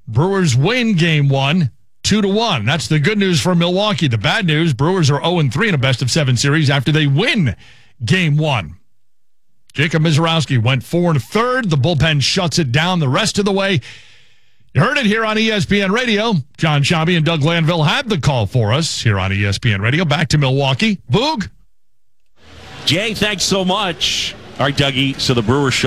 Brewers win game one, 2-1. That's the good news for Milwaukee. The bad news, Brewers are 0-3 in a best-of-7 series after they win game one. Jacob Misiorowski went 4 1/3. The bullpen shuts it down the rest of the way. You heard it here on ESPN Radio. John Shabby and Doug Lanville had the call for us here on ESPN Radio. Back to Milwaukee. Boog. Jay, thanks so much. All right, Dougie, so the Brewers show